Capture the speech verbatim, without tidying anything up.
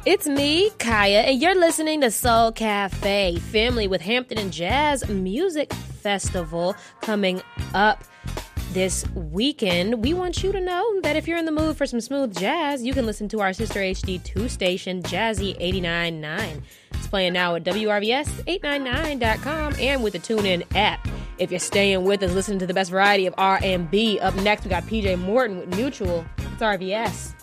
It's me, Kaya, and you're listening to Soul Cafe, family with Hampton and Jazz Music Festival coming up this weekend. We want you to know that if you're in the mood for some smooth jazz, you can listen to our sister H D two station, Jazzy eighty-nine point nine. It's playing now at W R V S eight ninety-nine dot com and with the TuneIn app. If you're staying with us, listen to the best variety of R and B. Up next, we got P J Morton with Mutual. It's R V S.